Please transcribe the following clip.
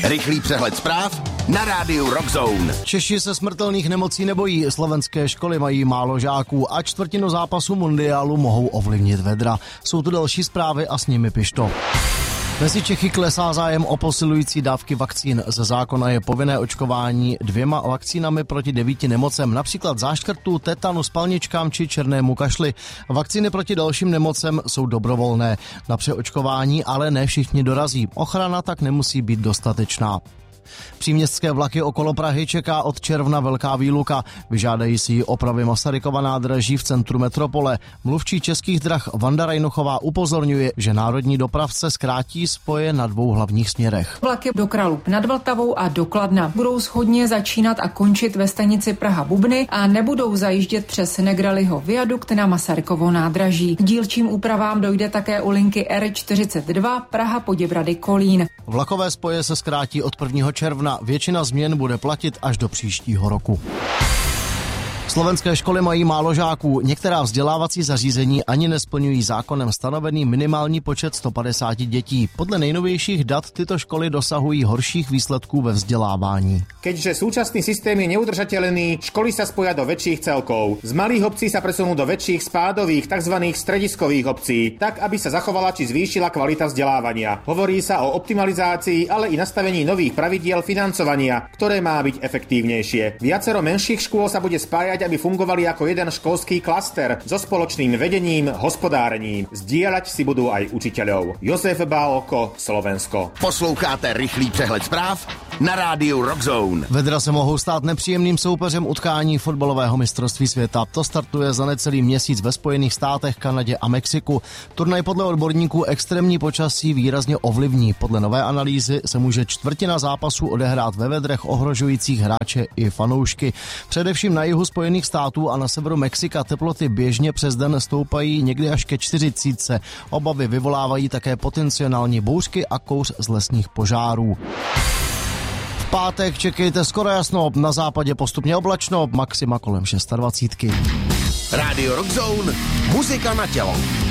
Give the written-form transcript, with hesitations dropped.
Rychlý přehled zpráv na rádiu Rock Zone. Češi se smrtelných nemocí nebojí, slovenské školy mají málo žáků a čtvrtinu zápasu mundiálu mohou ovlivnit vedra. Jsou tu další zprávy a s nimi Pišto. Mezi Čechy klesá zájem o posilující dávky vakcín. Ze zákona je povinné očkování 2 vakcínami proti 9 nemocem, například záškrtu, tetanu, spalničkám či černému kašli. Vakcíny proti dalším nemocem jsou dobrovolné. Na přeočkování ale ne všichni dorazí. Ochrana tak nemusí být dostatečná. Příměstské vlaky okolo Prahy čeká od června velká výluka. Vyžádají si ji opravy Masarykova nádraží v centru metropole. Mluvčí Českých drah Vanda Rajnochová upozorňuje, že národní dopravce zkrátí spoje na 2 hlavních směrech. Vlaky do Kralupy nad Vltavou a do Kladna budou shodně začínat a končit ve stanici Praha-Bubny a nebudou zajíždět přes Negraliho viadukt na Masarykovo nádraží. K dílčím úpravám dojde také u linky R42 Praha-Poděbrady-Kolín. Vlakové spoje se zkrátí od 1. června. Většina změn bude platit až do příštího roku. Slovenské školy mají málo žáků. Některá vzdělávací zařízení ani nesplňují zákonem stanovený minimální počet 150 dětí. Podle nejnovějších dat tyto školy dosahují horších výsledků ve vzdelávání. Keďže súčasný systém je neudržateľný, školy sa spoja do väčších celkov. Z malých obcí sa presunú do väčších spádových, tzv. Strediskových obcí, tak aby sa zachovala či zvýšila kvalita vzdelávania. Hovorí sa o optimalizácii, ale i nastavení nových pravidiel financovania, ktoré má byť efektívnejšie. Viacero menších škôl sa bude spájať, aby fungovali ako jeden školský klaster so spoločným vedením, hospodárením. Zdieľať si budú aj učiteľov. Josef Bálko, Slovensko. Posloucháte rychlý přehled zpráv na rádiu Rock Zone. Vedra se mohou stát nepříjemným soupeřem utkání fotbalového mistrovství světa. To startuje za necelý měsíc ve Spojených státech, Kanadě a Mexiku. Turnaj podle odborníků extrémní počasí výrazně ovlivní. Podle nové analýzy se může čtvrtina zápasů odehrát ve vedrech ohrožujících hráče i fanoušky. Především na jihu Spojených států a na severu Mexika teploty běžně přes den stoupají někdy až ke 40. Obavy vyvolávají také potenciální bouřky a kouř z lesních požárů. V pátek čekejte skoro jasno, na západě postupně oblačno, maxima kolem 26. Rádio Rock Zone, muzika na tělo.